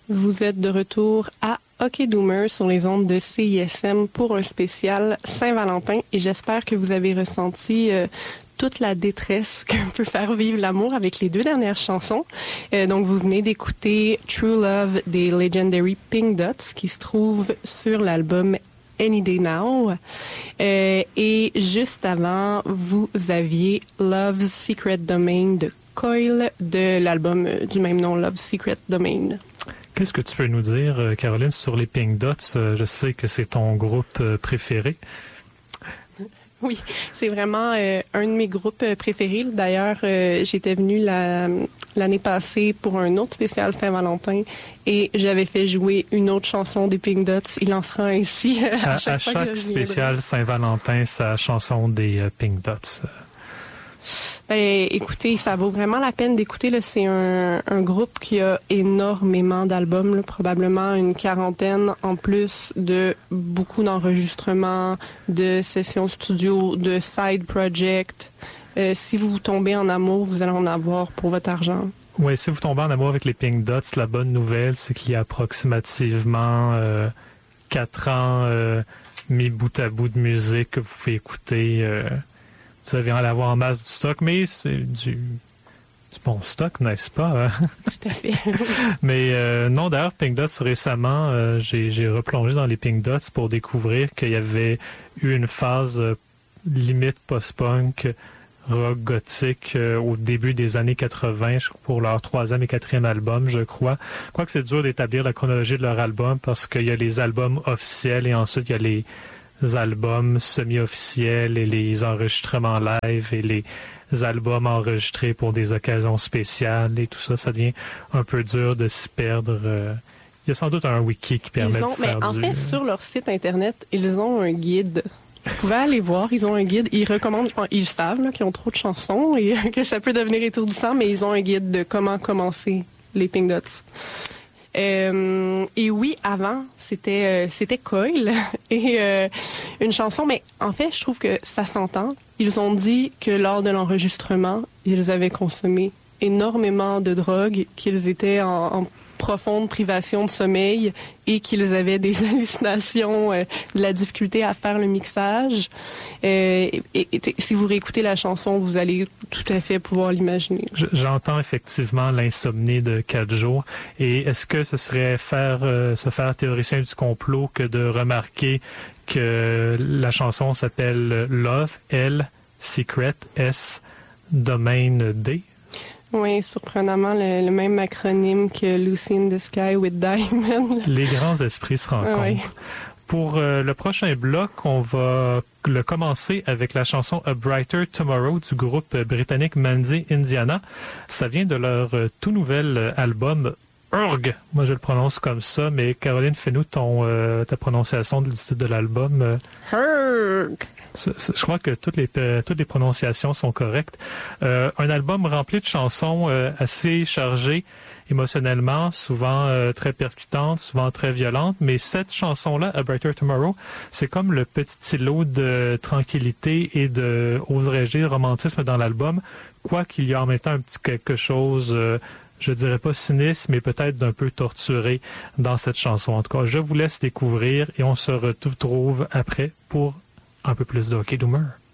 Vous êtes de retour à Hockey Doomer sur les ondes de CISM pour un spécial Saint-Valentin et j'espère que vous avez ressenti toute la détresse que peut faire vivre l'amour avec les deux dernières chansons. Donc vous venez d'écouter True Love des Legendary Pink Dots qui se trouve sur l'album Any Day Now. Et juste avant, vous aviez Love's Secret Domain de Coil de l'album du même nom, Love's Secret Domain. Qu'est-ce que tu peux nous dire, Caroline, sur les Pink Dots? Je sais que c'est ton groupe préféré. Oui, c'est vraiment un de mes groupes préférés. D'ailleurs, j'étais venue l'année passée pour un autre spécial Saint-Valentin et j'avais fait jouer une autre chanson des Pink Dots. Il en sera ainsi à chaque spécial Saint-Valentin, sa chanson des Pink Dots. Ben, écoutez, ça vaut vraiment la peine d'écouter. Là, c'est un groupe qui a énormément d'albums, là, probablement une 40aine, en plus de beaucoup d'enregistrements, de sessions studio, de side projects. Si vous tombez en amour, vous allez en avoir pour votre argent. Oui, si vous tombez en amour avec les Pink Dots, la bonne nouvelle, c'est qu'il y a approximativement 4 ans mis bout à bout de musique que vous pouvez écouter. Vous allez avoir en masse du stock, mais c'est du bon stock, n'est-ce pas? Tout à fait. Mais non, d'ailleurs, Pink Dots, récemment, j'ai replongé dans les Pink Dots pour découvrir qu'il y avait eu une phase limite post-punk, rock gothique au début des années 80 pour leur 3e et 4e album, je crois. Quoique c'est dur d'établir la chronologie de leur album parce qu'il y a les albums officiels et ensuite il y a les albums semi-officiels et les enregistrements live et les albums enregistrés pour des occasions spéciales et tout ça, ça devient un peu dur de s'y perdre. Il y a sans doute un wiki qui permet de faire en fait, sur leur site Internet, ils ont un guide. Vous pouvez aller voir, ils ont un guide. Ils recommandent, ils savent là, qu'ils ont trop de chansons et que ça peut devenir étourdissant, mais ils ont un guide de comment commencer les Pink Dots. Et oui, avant, c'était Coil et une chanson, mais en fait, je trouve que ça s'entend. Ils ont dit que lors de l'enregistrement, ils avaient consommé énormément de drogue, qu'ils étaient en profonde privation de sommeil et qu'ils avaient des hallucinations, de la difficulté à faire le mixage. Et si vous réécoutez la chanson, vous allez tout à fait pouvoir l'imaginer. J'entends effectivement l'insomnie de 4 jours. Et est-ce que ce serait se faire théoricien du complot que de remarquer que la chanson s'appelle Love, L, Secret, S, Domain, D? Oui, surprenamment, le même acronyme que Lucy in the Sky with Diamond. Les grands esprits se rencontrent. Oui. Pour le prochain bloc, on va le commencer avec la chanson A Brighter Tomorrow du groupe britannique Mandy Indiana. Ça vient de leur tout nouvel album Urg. Moi, je le prononce comme ça, mais Caroline, fais-nous ta prononciation du titre de l'album. Urg. Je crois que toutes les prononciations sont correctes. Un album rempli de chansons assez chargées émotionnellement, souvent très percutantes, souvent très violentes, mais cette chanson-là, A Brighter Tomorrow, c'est comme le petit îlot de tranquillité et de, oserais-je dire, romantisme dans l'album, quoiqu'il y a en même temps un petit quelque chose, je dirais pas cynisme, mais peut-être d'un peu torturé dans cette chanson. En tout cas, je vous laisse découvrir et on se retrouve après pour un peu plus de Hockey Doomer.